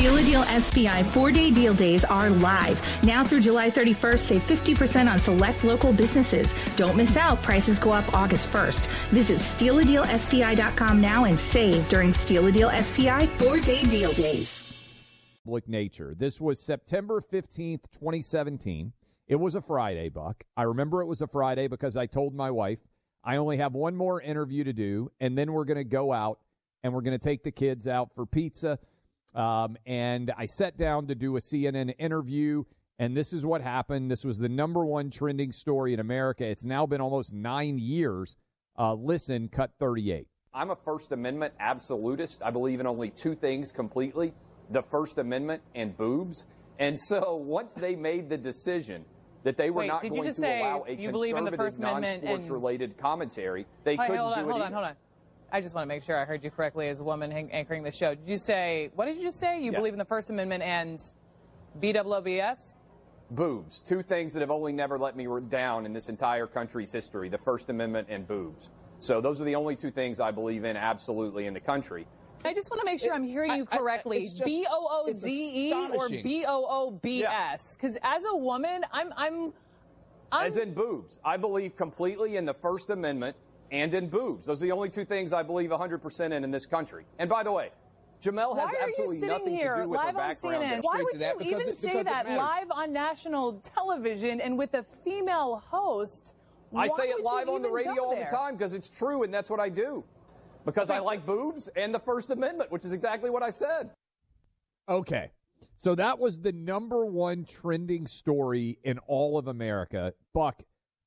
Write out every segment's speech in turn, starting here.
Steal a Deal SPI 4-day deal days are live. Now through July 31st, save 50% on select local businesses. Don't miss out. Prices go up August 1st. Visit StealADealSPI.com now and save during Steal a Deal SPI 4-day deal days. Public nature. This was September 15th, 2017. It was a Friday, Buck. I remember it was a Friday because I told my wife, I only have one more interview to do, and then we're going to go out and we're going to take the kids out for pizza. And I sat down to do a CNN interview, and this is what happened. This was the number one trending story in America. It's now been almost 9 years. Listen, cut 38. I'm a First Amendment absolutist. I believe in only two things completely, the First Amendment and boobs. And so once they made the decision that they were not going to allow a conservative, non-sports-related commentary, they couldn't do it either. Hold on. I just want to make sure I heard you correctly as a woman anchoring the show. Did you say, what did you just say? You believe in the First Amendment and BWOBS? Boobs. Two things that have only never let me down in this entire country's history, the First Amendment and boobs. So those are the only two things I believe in absolutely in the country. I just want to make sure I'm hearing you correctly. B-O-O-Z-E or B-O-O-B-S? Because as a woman, I'm... As in boobs. I believe completely in the First Amendment and in boobs. Those are the only two things I believe 100% in this country. And by the way, Jamel has absolutely nothing to do with her background. Why would you even say that live on national television and with a female host? I say it live on the radio all the time because it's true, and that's what I do. Because I like boobs and the First Amendment, which is exactly what I said. Okay. So that was the number one trending story in all of America. Buck,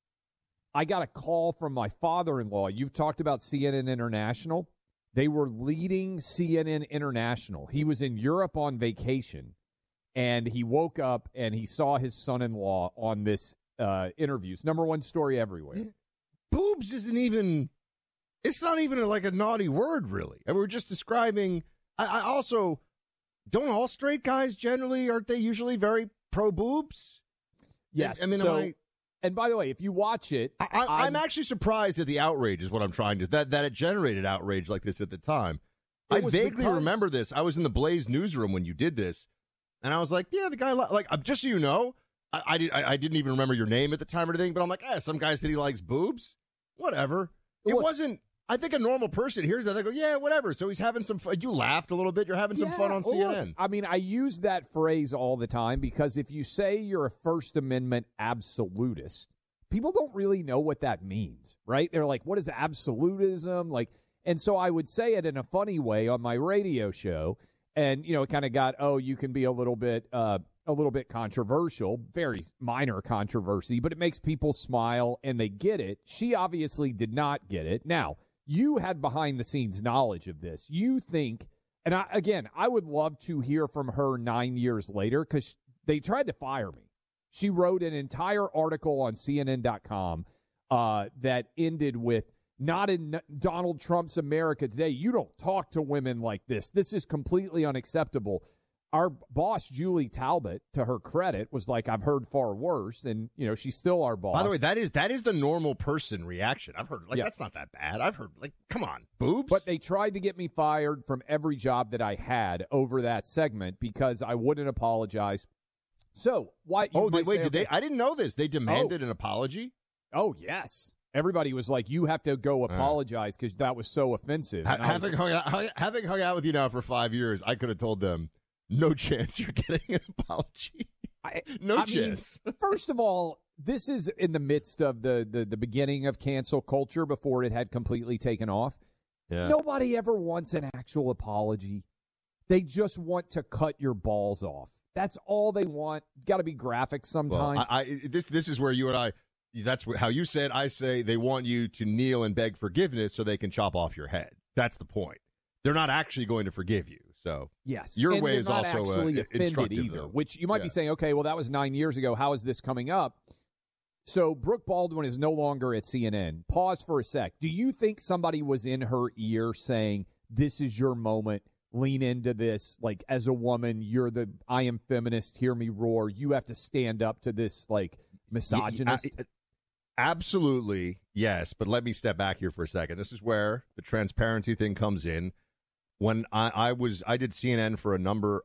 I got a call from my father-in-law. You've talked about CNN International. They were leading CNN International. He was in Europe on vacation, and he woke up and he saw his son-in-law on this interview. It's number one story everywhere. Boobs isn't even... It's not even like a naughty word, really. And we're just describing. I also don't all straight guys generally, aren't they usually very pro boobs? Yes. I mean, and by the way, if you watch it, I'm actually surprised at the outrage. Is what I'm trying to that it generated outrage like this at the time. I vaguely remember this. I was in the Blaze newsroom when you did this, and I was like, yeah, the guy like just so you know, I didn't even remember your name at the time or anything, but I'm like, some guy said he likes boobs. Whatever. It wasn't. I think a normal person hears that, they go, yeah, whatever. So he's having some fun. You laughed a little bit. You're having some fun on CNN. Look, I mean, I use that phrase all the time because if you say you're a First Amendment absolutist, people don't really know what that means, right? They're like, what is absolutism? And so I would say it in a funny way on my radio show. And, it kind of got, you can be a little bit controversial, very minor controversy, but it makes people smile and they get it. She obviously did not get it. Now, you had behind-the-scenes knowledge of this. You think, and I would love to hear from her 9 years later because they tried to fire me. She wrote an entire article on CNN.com that ended with, not in Donald Trump's America today. You don't talk to women like this. This is completely unacceptable. Our boss, Julie Talbot, to her credit, was like, I've heard far worse, and, she's still our boss. By the way, that is the normal person reaction. I've heard, that's not that bad. I've heard, come on, boobs? But they tried to get me fired from every job that I had over that segment because I wouldn't apologize. So, why? Did they? I didn't know this. They demanded an apology? Oh, yes. Everybody was like, you have to go apologize because that was so offensive. Having hung out with you now for 5 years, I could have told them, no chance you're getting an apology. No chance. First of all, this is in the midst of the beginning of cancel culture before it had completely taken off. Yeah. Nobody ever wants an actual apology. They just want to cut your balls off. That's all they want. Got to be graphic sometimes. Well, this is where you and I, that's how you said, I say they want you to kneel and beg forgiveness so they can chop off your head. That's the point. They're not actually going to forgive you. So yes, your way is also actually offended either. Though. Which you might be saying, okay, well that was 9 years ago. How is this coming up? So Brooke Baldwin is no longer at CNN. Pause for a sec. Do you think somebody was in her ear saying, "This is your moment. Lean into this. Like as a woman, I am feminist. Hear me roar. You have to stand up to this misogynist." Absolutely, yes. But let me step back here for a second. This is where the transparency thing comes in. When I did CNN for a number